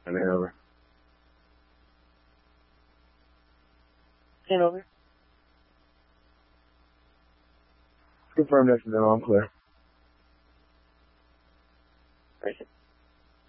Over. Over. Confirm this and then I'm clear. Right.